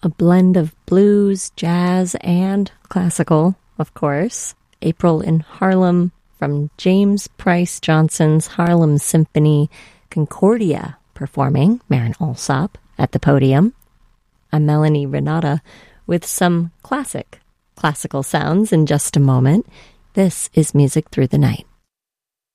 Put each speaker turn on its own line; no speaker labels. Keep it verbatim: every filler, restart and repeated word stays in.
a blend of blues, jazz, and classical, of course. April in Harlem from James Price Johnson's Harlem Symphony, Concordia performing, Marin Alsop at the podium. I'm Melanie Renata with some classic, classical sounds in just a moment. This is Music Through the Night.